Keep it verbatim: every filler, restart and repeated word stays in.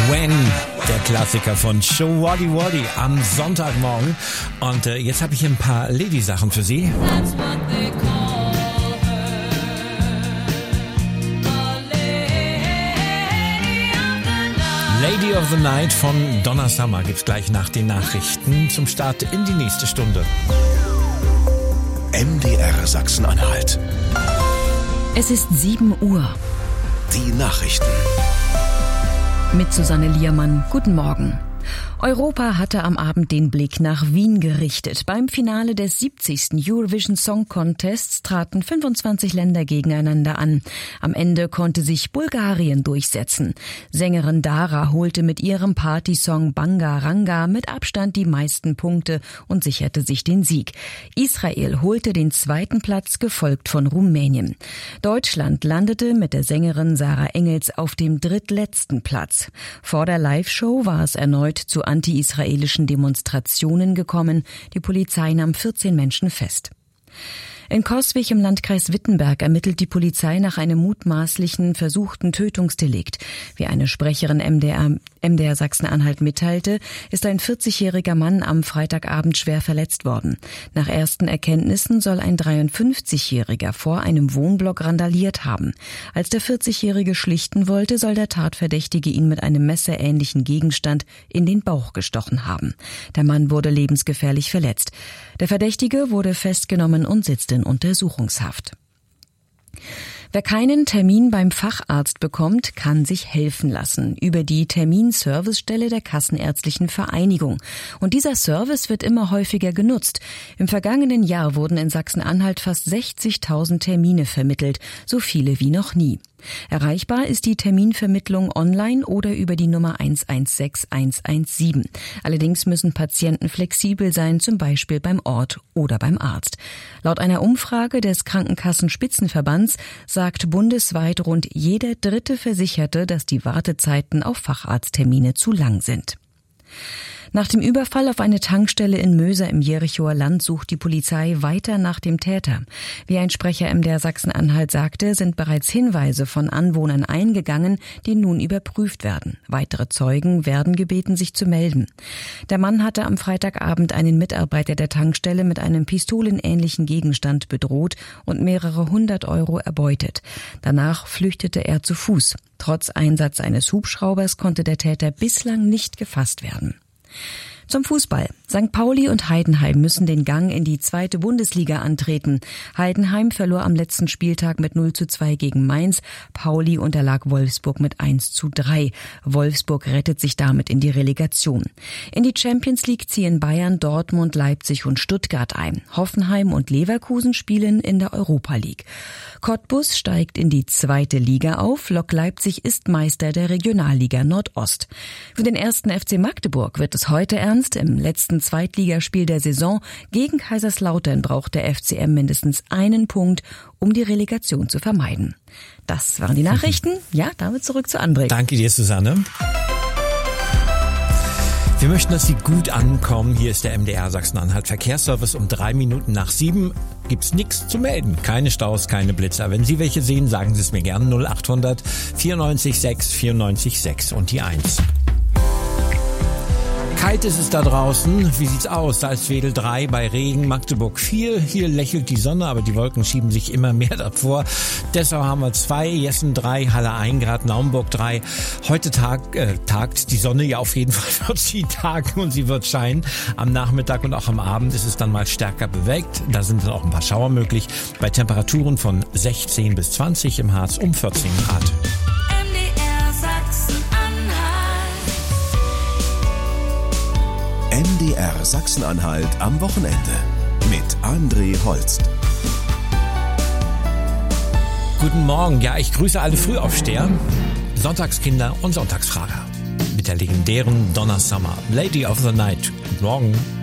When, der Klassiker von Show Waddy Waddy am Sonntagmorgen. Und äh, jetzt habe ich hier ein paar Lady-Sachen für Sie. Lady of the Night von Donna Summer gibt's gleich nach den Nachrichten zum Start in die nächste Stunde. M D R Sachsen-Anhalt. Es ist sieben Uhr. Die Nachrichten. Mit Susanne Liermann. Guten Morgen. Europa hatte am Abend den Blick nach Wien gerichtet. Beim Finale des siebzigsten Eurovision Song Contests traten fünfundzwanzig Länder gegeneinander an. Am Ende konnte sich Bulgarien durchsetzen. Sängerin Dara holte mit ihrem Partysong Banga Ranga mit Abstand die meisten Punkte und sicherte sich den Sieg. Israel holte den zweiten Platz, gefolgt von Rumänien. Deutschland landete mit der Sängerin Sarah Engels auf dem drittletzten Platz. Vor der Live-Show war es erneut zu anti-israelischen Demonstrationen gekommen. Die Polizei nahm vierzehn Menschen fest. In Coswig im Landkreis Wittenberg ermittelt die Polizei nach einem mutmaßlichen versuchten Tötungsdelikt. Wie eine Sprecherin M D R, M D R Sachsen-Anhalt mitteilte, ist ein vierzigjähriger Mann am Freitagabend schwer verletzt worden. Nach ersten Erkenntnissen soll ein dreiundfünfzigjähriger vor einem Wohnblock randaliert haben. Als der vierzigjährige schlichten wollte, soll der Tatverdächtige ihn mit einem messerähnlichen Gegenstand in den Bauch gestochen haben. Der Mann wurde lebensgefährlich verletzt. Der Verdächtige wurde festgenommen und sitzt in Untersuchungshaft. Wer keinen Termin beim Facharzt bekommt, kann sich helfen lassen über die Terminservicestelle der Kassenärztlichen Vereinigung. Und dieser Service wird immer häufiger genutzt. Im vergangenen Jahr wurden in Sachsen-Anhalt fast sechzigtausend Termine vermittelt, so viele wie noch nie. Erreichbar ist die Terminvermittlung online oder über die Nummer eins eins sechs eins eins sieben. Allerdings müssen Patienten flexibel sein, zum Beispiel beim Ort oder beim Arzt. Laut einer Umfrage des Krankenkassenspitzenverbands sagt bundesweit rund jeder dritte Versicherte, dass die Wartezeiten auf Facharzttermine zu lang sind. Nach dem Überfall auf eine Tankstelle in Möser im Jerichoer Land sucht die Polizei weiter nach dem Täter. Wie ein Sprecher M D R Sachsen-Anhalt sagte, sind bereits Hinweise von Anwohnern eingegangen, die nun überprüft werden. Weitere Zeugen werden gebeten, sich zu melden. Der Mann hatte am Freitagabend einen Mitarbeiter der Tankstelle mit einem pistolenähnlichen Gegenstand bedroht und mehrere hundert Euro erbeutet. Danach flüchtete er zu Fuß. Trotz Einsatz eines Hubschraubers konnte der Täter bislang nicht gefasst werden. Zum Fußball. Sankt Pauli und Heidenheim müssen den Gang in die zweite Bundesliga antreten. Heidenheim verlor am letzten Spieltag mit null zu zwei gegen Mainz. Pauli unterlag Wolfsburg mit eins zu drei. Wolfsburg rettet sich damit in die Relegation. In die Champions League ziehen Bayern, Dortmund, Leipzig und Stuttgart ein. Hoffenheim und Leverkusen spielen in der Europa League. Cottbus steigt in die zweite Liga auf. Lok Leipzig ist Meister der Regionalliga Nordost. Für den ersten F C Magdeburg wird es heute ernst. Im letzten Zweitligaspiel der Saison gegen Kaiserslautern braucht der F C M mindestens einen Punkt, um die Relegation zu vermeiden. Das waren die Nachrichten. Ja, damit zurück zu André. Danke dir, Susanne. Wir möchten, dass Sie gut ankommen. Hier ist der M D R Sachsen-Anhalt Verkehrsservice. Um drei Minuten nach sieben gibt's nichts zu melden. Keine Staus, keine Blitzer. Wenn Sie welche sehen, sagen Sie es mir gerne. null acht hundert vierundneunzig sechs vierundneunzig sechs und die eins. Kalt ist es da draußen. Wie sieht's aus? Salzwedel drei bei Regen, Magdeburg vier. Hier lächelt die Sonne, aber die Wolken schieben sich immer mehr davor. Dessau haben wir zwei, Jessen drei, Halle ein Grad, Naumburg drei. Heute Tag, äh, tagt die Sonne, ja auf jeden Fall wird sie tagen und sie wird scheinen. Am Nachmittag und auch am Abend ist es dann mal stärker bewölkt. Da sind dann auch ein paar Schauer möglich. Bei Temperaturen von sechzehn bis zwanzig, im Harz um vierzehn Grad. M D R Sachsen-Anhalt am Wochenende mit André Holst. Guten Morgen, ja, ich grüße alle Frühaufsteher, Sonntagskinder und Sonntagsfrager mit der legendären Donna Summer, Lady of the Night. Guten Morgen.